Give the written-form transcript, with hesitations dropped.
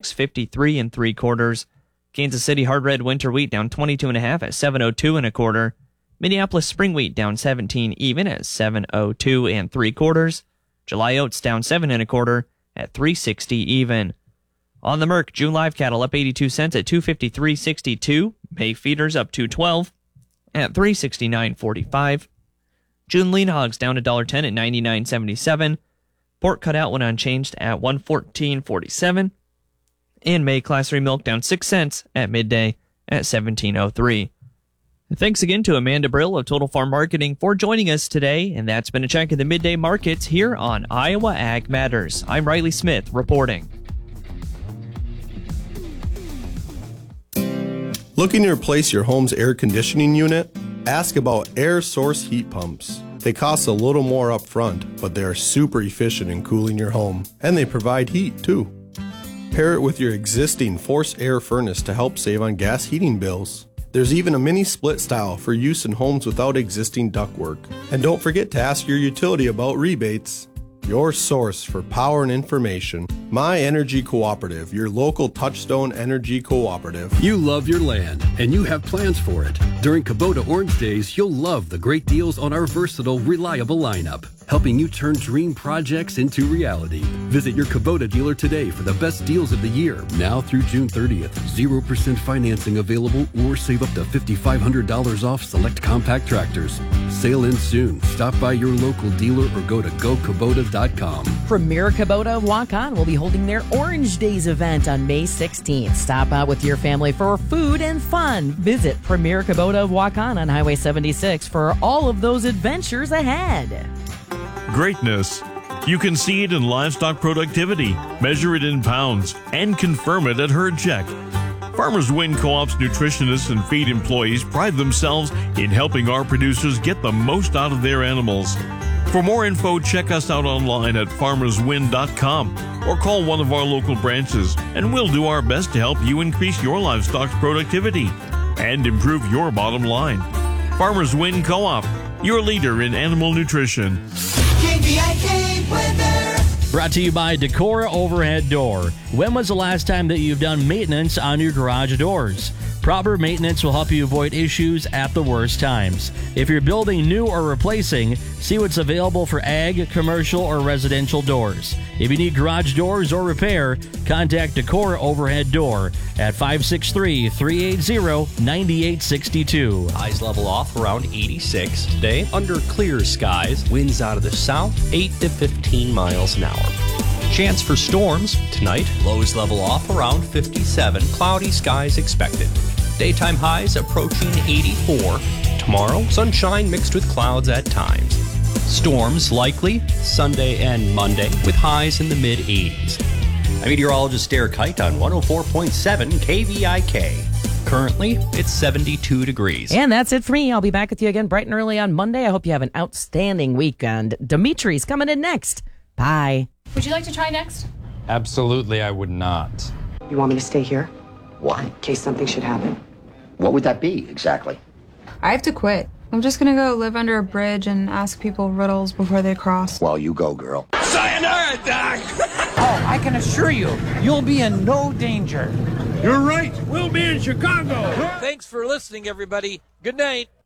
653 3/4. Kansas City hard red winter wheat down 22.5 at 702 1/4. Minneapolis spring wheat down 17 even at 702 3/4. July oats down 7 1/4 at 360 even. On the Merc, June live cattle up 82 cents at 253.62. May feeders up 212 at 369.45. June lean hogs down $1.10 at 99.77. Pork cut out when unchanged at 114.47. And May class 3 milk down 6 cents at midday at 17.03. Thanks again to Amanda Brill of Total Farm Marketing for joining us today, and that's been a check of the midday markets here on Iowa Ag Matters. I'm Riley Smith reporting. Looking to replace your home's air conditioning unit? Ask about air source heat pumps. They cost a little more up front, but they are super efficient in cooling your home, and they provide heat too. Pair it with your existing forced air furnace to help save on gas heating bills. There's even a mini split style for use in homes without existing ductwork. And don't forget to ask your utility about rebates. Your source for power and information. My Energy Cooperative, your local Touchstone Energy Cooperative. You love your land, and you have plans for it. During Kubota Orange Days, you'll love the great deals on our versatile, reliable lineup, helping you turn dream projects into reality. Visit your Kubota dealer today for the best deals of the year. Now through June 30th, 0% financing available, or save up to $5,500 off select compact tractors. Sale ends soon. Stop by your local dealer or go to GoKubota.com. Premier Kubota of Waukon will be holding their Orange Days event on May 16th. Stop out with your family for food and fun. Visit Premier Kubota of Waukon on Highway 76 for all of those adventures ahead. Greatness. You can see it in livestock productivity, measure it in pounds, and confirm it at Herd Check. Farmers Win Co-op's nutritionists and feed employees pride themselves in helping our producers get the most out of their animals. For more info, check us out online at farmerswin.com or call one of our local branches, and we'll do our best to help you increase your livestock's productivity and improve your bottom line. Farmers Win Co-op, your leader in animal nutrition. KVIK weather. Brought to you by Decora Overhead Door. When was the last time that you've done maintenance on your garage doors? Proper maintenance will help you avoid issues at the worst times. If you're building new or replacing, see what's available for ag, commercial, or residential doors. If you need garage doors or repair, contact Decora Overhead Door at 563-380-9862. Highs level off around 86 today. Under clear skies, winds out of the south, 8 to 15 miles an hour. Chance for storms tonight. Lows level off around 57. Cloudy skies expected. Daytime highs approaching 84. Tomorrow, sunshine mixed with clouds at times. Storms likely Sunday and Monday with highs in the mid-80s. I'm meteorologist Derek Height on 104.7 KVIK. Currently, it's 72 degrees. And that's it for me. I'll be back with you again bright and early on Monday. I hope you have an outstanding weekend. Dimitri's coming in next. Bye. Would you like to try next? Absolutely, I would not. You want me to stay here? Why? In case something should happen. What would that be, exactly? I have to quit. I'm just gonna go live under a bridge and ask people riddles before they cross. Well, you go, girl. Sayonara, Doc! Oh, I can assure you, you'll be in no danger. You're right. We'll be in Chicago. Thanks for listening, everybody. Good night.